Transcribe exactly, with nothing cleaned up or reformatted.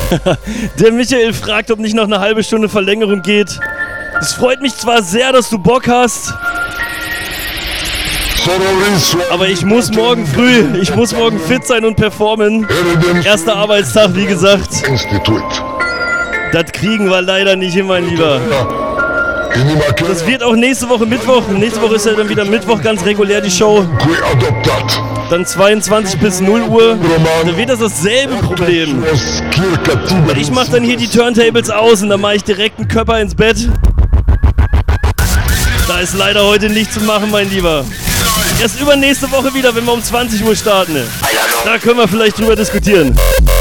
Der Michael fragt, ob nicht noch eine halbe Stunde Verlängerung geht. Es freut mich zwar sehr, dass du Bock hast, aber ich muss morgen früh, ich muss morgen fit sein und performen. Erster Arbeitstag, wie gesagt. Das kriegen wir leider nicht hin, mein Lieber. Das wird auch nächste Woche Mittwoch. Nächste Woche ist ja dann wieder Mittwoch ganz regulär die Show. Dann zweiundzwanzig bis null Uhr. Da wird das dasselbe Problem. Ich mache dann hier die Turntables aus und dann mache ich direkt einen Körper ins Bett. Da ist leider heute nichts zu machen, mein Lieber. Erst übernächste Woche wieder, wenn wir um zwanzig Uhr starten. Da können wir vielleicht drüber diskutieren.